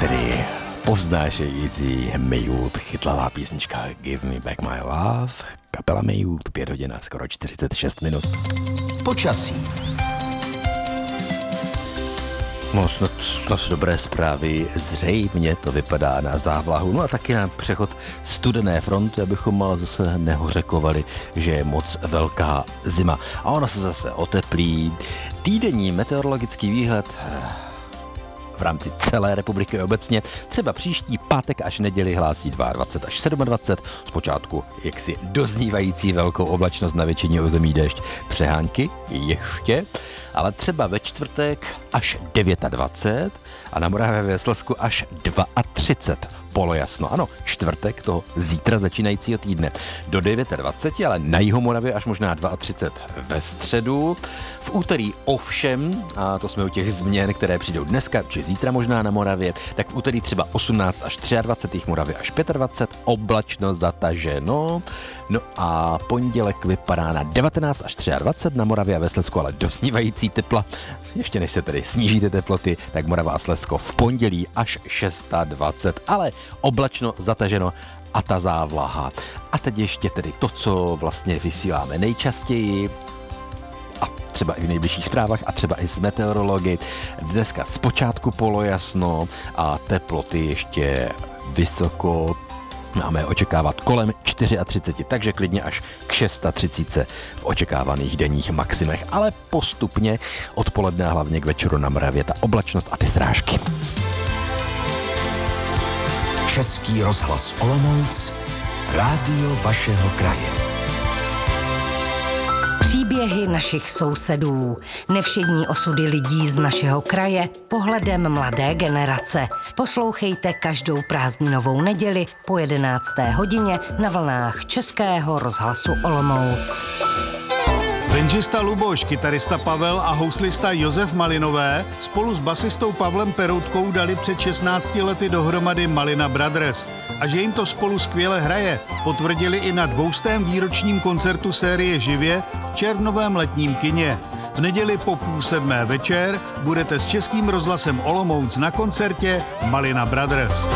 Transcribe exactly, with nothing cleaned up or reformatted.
tedy povznášející Maywood, chytlavá písnička Give Me Back My Love, kapela Maywood, pět hodin a skoro čtyřicet šest minut. Počasí. No, snad, snad dobré zprávy, zřejmě to vypadá na závlahu, no a taky na přechod studené fronty, abychom ale zase nehořekovali, že je moc velká zima. A ono se zase oteplí. Týdenní meteorologický výhled v rámci celé republiky obecně třeba příští pátek až neděli hlásí dvacet dva až dvacet sedm, zpočátku jaksi doznívající velkou oblačnost na většině území déšť, přehánky ještě, ale třeba ve čtvrtek až dvacet devět a na Moravě ve Slezsku až třicet dva. Polojasno, ano, čtvrtek toho zítra začínajícího týdne do dvacet devět, ale na Jihomoravě až možná třicet dva ve středu. V úterý ovšem, a to jsme u těch změn, které přijdou dneska, či zítra možná na Moravě, tak v úterý třeba osmnáct až dvacet tři, Moravě až dvacet pět, oblačno zataženo. No a pondělek vypadá na devatenáct až dvacet tři na Moravě a ve Slezsku, ale dosnívající tepla. Ještě než se tedy sníží ty teploty, tak Morava a Slezsko v pondělí až dvacet šest, ale oblačno zataženo a ta závlaha. A teď ještě tedy to, co vlastně vysíláme nejčastěji, a třeba i v nejbližších zprávách a třeba i z meteorology. Dneska zpočátku polojasno a teploty ještě vysoko. Máme očekávat kolem třicet čtyři, takže klidně až k třicet šest v očekávaných denních maximech, ale postupně odpoledne a hlavně k večeru na Moravě ta oblačnost a ty srážky. Český rozhlas Olomouc, rádio vašeho kraje. Příběhy našich sousedů, nevšední osudy lidí z našeho kraje, pohledem mladé generace. Poslouchejte každou prázdninovou neděli po jedenácté hodině na vlnách Českého rozhlasu Olomouc. Benžista Luboš, kytarista Pavel a houslista Josef Malinové spolu s basistou Pavlem Peroutkou dali před šestnácti lety dohromady Malina Brothers. A že jim to spolu skvěle hraje, potvrdili i na dvoustém výročním koncertu série Živě v červnovém letním kině. V neděli po půl sedmé večer budete s Českým rozhlasem Olomouc na koncertě Malina Brothers.